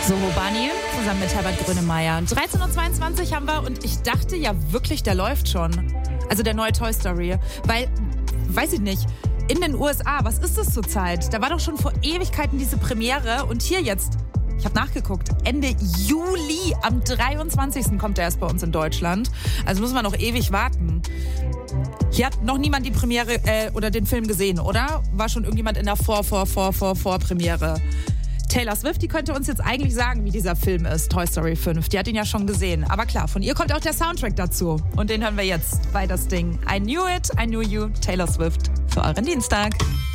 So, Bunny, zusammen mit Herbert Grönemeyer. 13.22 Uhr haben wir und ich dachte ja wirklich, der läuft schon. Also der neue Toy Story. Weil, weiß ich nicht, in den USA, was ist das zurzeit? Da war doch schon vor Ewigkeiten diese Premiere und hier jetzt, ich habe nachgeguckt, Ende Juli, am 23. kommt er erst bei uns in Deutschland. Also muss man noch ewig warten. Hier hat noch niemand die Premiere oder den Film gesehen, oder? War schon irgendjemand in der Vorpremiere? Taylor Swift, die könnte uns jetzt eigentlich sagen, wie dieser Film ist, Toy Story 5. Die hat ihn ja schon gesehen. Aber klar, von ihr kommt auch der Soundtrack dazu. Und den hören wir jetzt bei das Ding. I Knew It, I Knew You, Taylor Swift für euren Dienstag.